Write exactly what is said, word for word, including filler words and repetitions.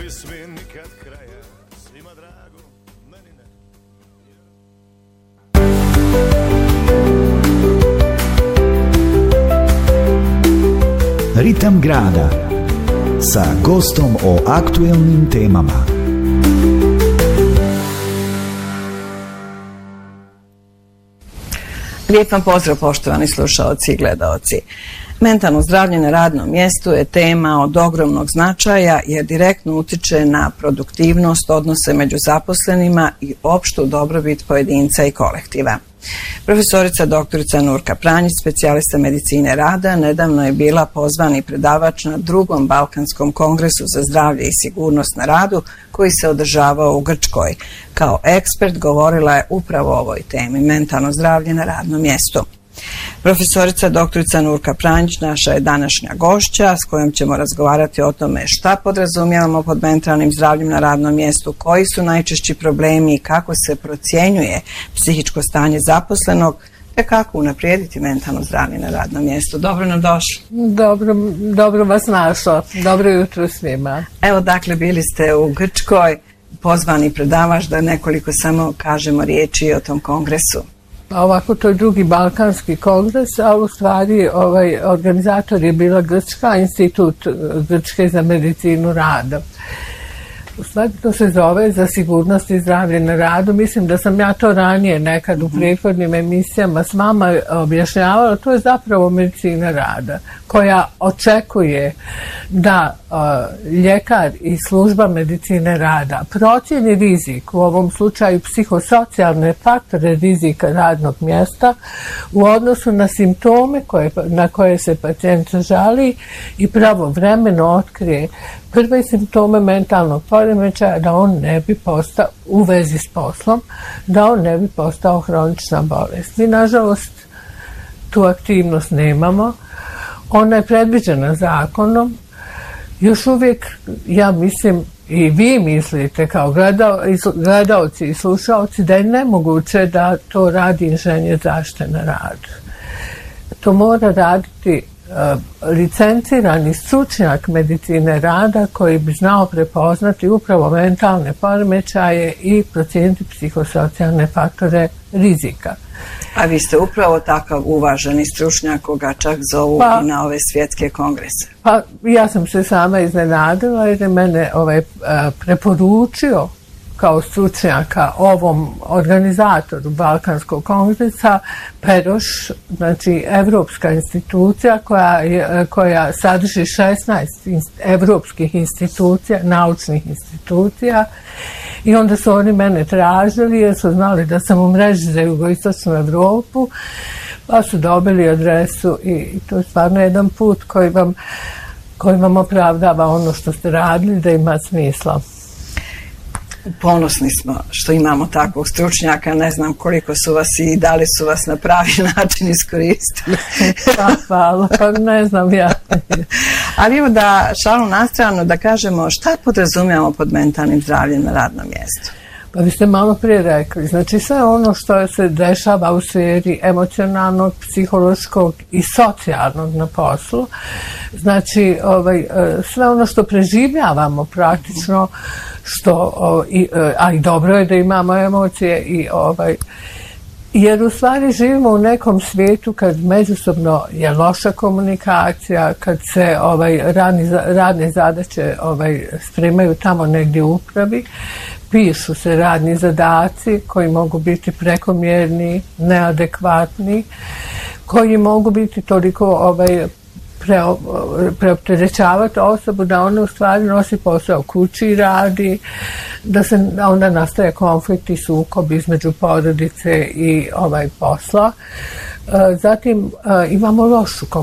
ovi svi nikad kraja, svima drago, meni ne. Ritam grada sa gostom o aktuelnim temama. Lijep vam pozdrav, poštovani slušaoci i gledaoci. Mentalno zdravlje na radnom mjestu je tema od ogromnog značaja jer direktno utiče na produktivnost, odnose među zaposlenima i opštu dobrobit pojedinca i kolektiva. Profesorica doktorica Nurka Pranjić, specijalista medicine rada, nedavno je bila pozvani predavač na drugom Balkanskom kongresu za zdravlje i sigurnost na radu koji se održavao u Grčkoj. Kao ekspert govorila je upravo o ovoj temi, mentalno zdravlje na radnom mjestu. Profesorica doktorica Nurka Pranjić naša je današnja gošća s kojom ćemo razgovarati o tome šta podrazumijevamo pod mentalnim zdravljem na radnom mjestu, koji su najčešći problemi i kako se procjenjuje psihičko stanje zaposlenog, te kako unaprijediti mentalno zdravlje na radnom mjestu. Dobro nam došli. Dobro, dobro vas našla. Dobro jutro svima. Evo, dakle, bili ste u Grčkoj, pozvani predavač, da nekoliko samo kažemo riječi o tom kongresu. Ovako, to je drugi Balkanski kongres, a u stvari ovaj, organizator je bila Grčka, Institut Grčke za medicinu rada. U stvari to se zove za sigurnost i zdravlje na radu. Mislim da sam ja to ranije nekad u prethodnim emisijama s vama objašnjavala. To je zapravo medicina rada koja očekuje da uh, ljekar i služba medicine rada procjeni rizik, u ovom slučaju psihosocijalne faktore rizika radnog mjesta u odnosu na simptome koje, na koje se pacijent žali i pravovremeno otkrije prve simptome mentalnog poremećaja da on ne bi postao u vezi s poslom, da on ne bi postao hronična bolest. Mi, nažalost, tu aktivnost nemamo. Ona je predviđena zakonom. Još uvijek, ja mislim, i vi mislite kao gledaoci i slušaoci da je nemoguće da to radi inženjer zaštite na radu. To mora raditi Uh, licencirani stručnjak medicine rada koji bi znao prepoznati upravo mentalne poremećaje i procijeniti psihosocijalne faktore rizika. A vi ste upravo takav uvaženi stručnjak koga čak zovu pa, i na ove svjetske kongrese. Pa ja sam se sama iznenadila jer je mene ovaj, uh, preporučio kao stručnjaka ovom organizatoru Balkanskog kongresa Peroš, znači evropska institucija koja, je, koja sadrži šesnaest evropskih institucija, naučnih institucija, i onda su oni mene tražili jer su znali da sam u mreži za jugoistočnu Evropu, pa su dobili adresu i to je stvarno jedan put koji vam, koji vam opravdava ono što ste radili da ima smisla. Ponosni smo što imamo takvog stručnjaka, ne znam koliko su vas i da li su vas na pravi način iskoristili. Pa, hvala, pa ne znam ja. Ali evo da šalu na stranu da kažemo šta podrazumijemo pod mentalnim zdravljem na radnom mjestu. Pa vi ste malo prije rekli, znači sve ono što se dešava u sferi emocionalnog, psihološkog i socijalnog na poslu, znači ovaj, sve ono što preživljavamo praktično, što, i, a i dobro je da imamo emocije i ovaj, jer u stvari živimo u nekom svijetu kad međusobno je loša komunikacija, kad se ovaj, radni, radne zadaće ovaj, spremaju tamo negdje u upravi, pišu se radni zadaci koji mogu biti prekomjerni, neadekvatni, koji mogu biti toliko ovaj, pre, preopterećavati osobu da ona u stvari nosi posao kući i radi, da se onda nastaje konflikt i sukob između porodice i ovaj posla. Zatim imamo lošu komunikaciju.